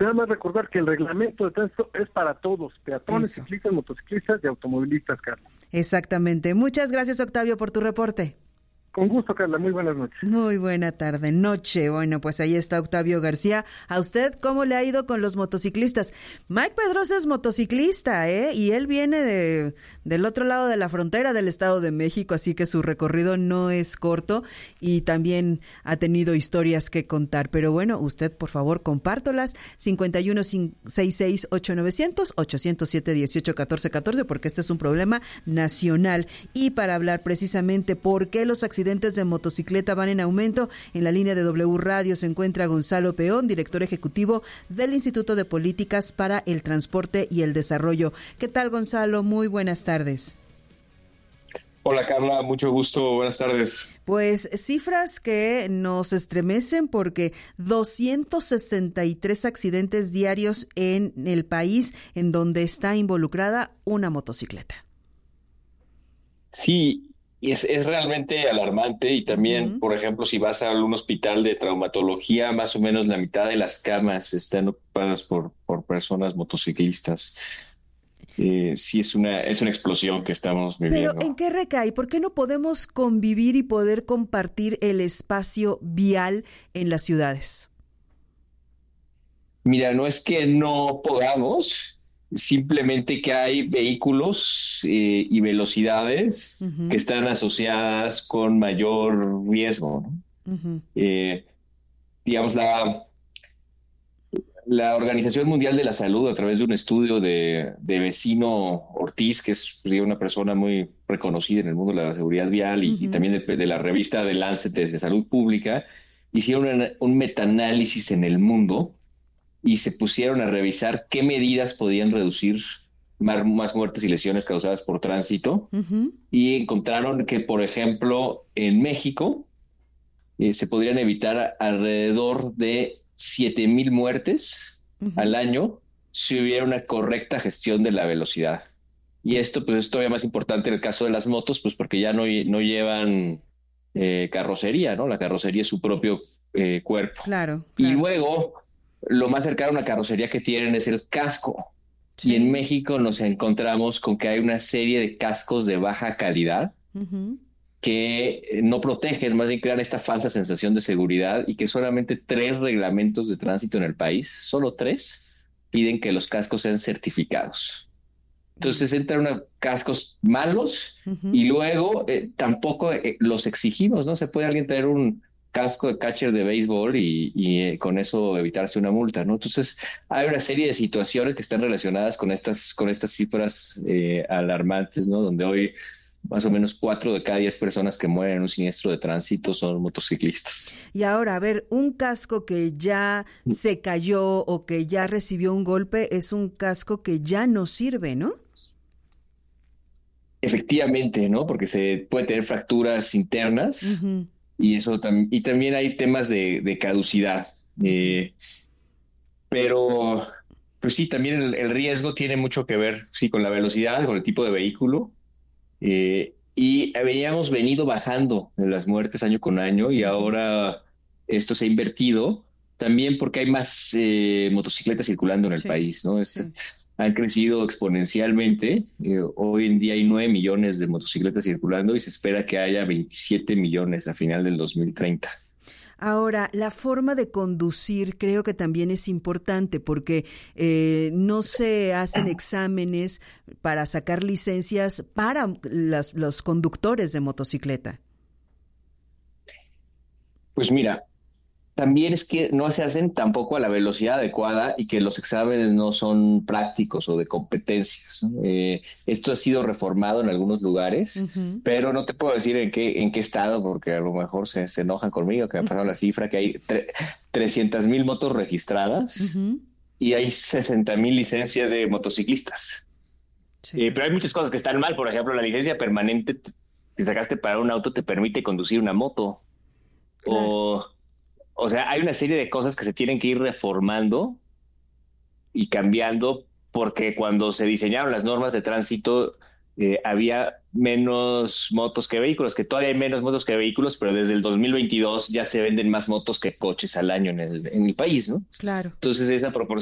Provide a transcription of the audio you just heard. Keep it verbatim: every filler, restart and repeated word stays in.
nada más recordar que el reglamento de tránsito es para todos, peatones, Eso. ciclistas, motociclistas y automovilistas, Carla. Exactamente. Muchas gracias, Octavio, por tu reporte. Con gusto, Carla. Muy buenas noches. Muy buena tarde, noche. Bueno, pues ahí está Octavio García. ¿A usted cómo le ha ido con los motociclistas? Mike Pedrosa es motociclista, ¿eh? Y él viene de del otro lado de la frontera del Estado de México, así que su recorrido no es corto y también ha tenido historias que contar. Pero bueno, usted, por favor, compártolas. cincuenta y uno, sesenta y seis, ocho nueve cero cero, ocho cero siete, dieciocho, catorce, catorce, porque este es un problema nacional. Y para hablar precisamente por qué los accidentes accidentes de motocicleta van en aumento, en la línea de W Radio se encuentra Gonzalo Peón, director ejecutivo del Instituto de Políticas para el Transporte y el Desarrollo. ¿Qué tal, Gonzalo? Muy buenas tardes. Hola, Carla, mucho gusto, buenas tardes. Pues cifras que nos estremecen porque doscientos sesenta y tres accidentes diarios en el país en donde está involucrada una motocicleta. Sí, Es, es realmente alarmante y también, uh-huh. por ejemplo, si vas a un hospital de traumatología, más o menos la mitad de las camas están ocupadas por, por personas motociclistas. Eh, sí, es una, es una explosión que estamos viviendo. Pero ¿en qué recae? ¿Por qué no podemos convivir y poder compartir el espacio vial en las ciudades? Mira, no es que no podamos, simplemente que hay vehículos eh, y velocidades uh-huh. que están asociadas con mayor riesgo, ¿no? Uh-huh. Eh, digamos, la, la Organización Mundial de la Salud, a través de un estudio de, de Vecino Ortiz, que es pues, una persona muy reconocida en el mundo de la seguridad vial y, uh-huh. y también de, de la revista The Lancet de Salud Pública, hicieron un, un metaanálisis en el mundo y se pusieron a revisar qué medidas podían reducir más, más muertes y lesiones causadas por tránsito. Uh-huh. Y encontraron que, por ejemplo, en México eh, se podrían evitar alrededor de siete mil muertes uh-huh. al año si hubiera una correcta gestión de la velocidad. Y esto pues es todavía más importante en el caso de las motos, pues porque ya no, no llevan eh, carrocería, ¿no? La carrocería es su propio eh, cuerpo. Claro, claro. Y luego lo más cercano a una carrocería que tienen es el casco. Sí. Y en México nos encontramos con que hay una serie de cascos de baja calidad uh-huh. que no protegen, más bien crean esta falsa sensación de seguridad y que solamente tres reglamentos de tránsito en el país, solo tres, piden que los cascos sean certificados. Entonces entran unos cascos malos uh-huh. y luego eh, tampoco eh, los exigimos, ¿no? Se puede alguien traer un casco de catcher de béisbol y, y eh, con eso evitarse una multa, ¿no? Entonces hay una serie de situaciones que están relacionadas con estas con estas cifras eh, alarmantes, ¿no? Donde hoy más o menos cuatro de cada diez personas que mueren en un siniestro de tránsito son motociclistas. Y ahora, a ver, un casco que ya se cayó o que ya recibió un golpe es un casco que ya no sirve, ¿no? Efectivamente, ¿no? Porque se puede tener fracturas internas. Uh-huh. Y eso tam- y también hay temas de, de caducidad. Eh, pero, pues sí, también el, el riesgo tiene mucho que ver, sí, con la velocidad, con el tipo de vehículo. Eh, y habíamos venido bajando en las muertes año con año y ahora esto se ha invertido también porque hay más eh, motocicletas circulando en el sí, país, ¿no? Es, sí. Han crecido exponencialmente. Eh, hoy en día hay nueve millones de motocicletas circulando y se espera que haya veintisiete millones a final del dos mil treinta. Ahora, la forma de conducir creo que también es importante porque eh, no se hacen exámenes para sacar licencias para las, los conductores de motocicleta. Pues mira, también es que no se hacen tampoco a la velocidad adecuada y que los exámenes no son prácticos o de competencias, ¿no? Eh, esto ha sido reformado en algunos lugares, uh-huh. pero no te puedo decir en qué en qué estado, porque a lo mejor se, se enojan conmigo, que me ha pasado uh-huh. la cifra, que hay tre- trescientas mil motos registradas uh-huh. y hay sesenta mil licencias de motociclistas. Sí. Eh, pero hay muchas cosas que están mal. Por ejemplo, la licencia permanente que sacaste para un auto te permite conducir una moto. Claro. O... O sea, hay una serie de cosas que se tienen que ir reformando y cambiando porque cuando se diseñaron las normas de tránsito eh, había menos motos que vehículos, que todavía hay menos motos que vehículos, pero desde el dos mil veintidós ya se venden más motos que coches al año en el, en el país, ¿no? Claro. Entonces esa proporción